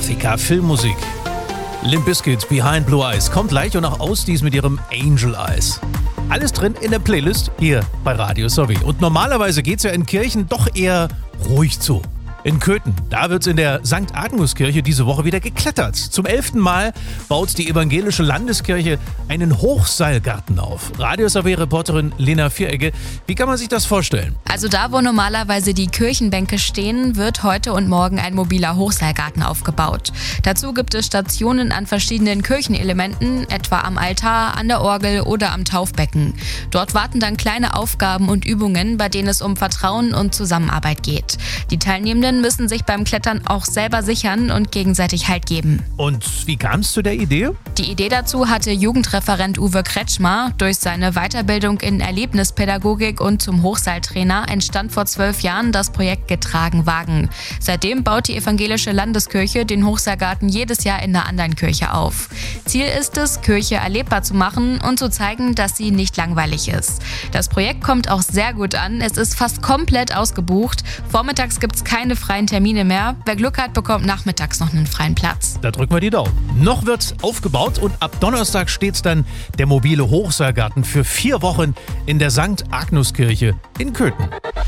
Klassiker, Filmmusik. Limp Bizkit, Behind Blue Eyes kommt gleich und auch Ausdies mit ihrem Angel Eyes. Alles drin in der Playlist hier bei Radio Sowie. Und normalerweise geht's ja in Kirchen doch eher ruhig zu. In Köthen, da wird's in der St. Agnes-Kirche diese Woche wieder geklettert. Zum 11. Mal baut die evangelische Landeskirche einen Hochseilgarten auf. Radio Sowie-Reporterin Lena Vieregge, wie kann man sich das vorstellen? Also da, wo normalerweise die Kirchenbänke stehen, wird heute und morgen ein mobiler Hochseilgarten aufgebaut. Dazu gibt es Stationen an verschiedenen Kirchenelementen, etwa am Altar, an der Orgel oder am Taufbecken. Dort warten dann kleine Aufgaben und Übungen, bei denen es um Vertrauen und Zusammenarbeit geht. Die Teilnehmenden müssen sich beim Klettern auch selber sichern und gegenseitig Halt geben. Und wie kam es zu der Idee? Die Idee dazu hatte Jugendreferent Uwe Kretschmer. Durch seine Weiterbildung in Erlebnispädagogik und zum Hochseiltrainer entstand vor 12 Jahren das Projekt Getragen Wagen. Seitdem baut die evangelische Landeskirche den Hochseilgarten jedes Jahr in einer anderen Kirche auf. Ziel ist es, Kirche erlebbar zu machen und zu zeigen, dass sie nicht langweilig ist. Das Projekt kommt auch sehr gut an. Es ist fast komplett ausgebucht. Vormittags gibt es keine freien Termine mehr. Wer Glück hat, bekommt nachmittags noch einen freien Platz. Da drücken wir die Daumen. Noch wird aufgebaut und ab Donnerstag steht dann der mobile Hochseilgarten für 4 Wochen in der St. Agnes-Kirche in Köthen.